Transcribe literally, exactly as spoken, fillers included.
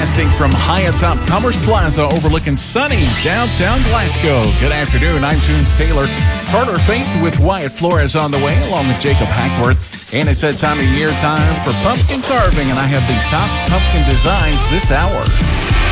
broadcasting from high atop Commerce Plaza overlooking sunny downtown Glasgow. Good afternoon. I'm Tunes Taylor. Carter Faith with Wyatt Flores on the way, along with Jacob Hackworth. And it's that time of year, time for pumpkin carving, and I have the top pumpkin designs this hour.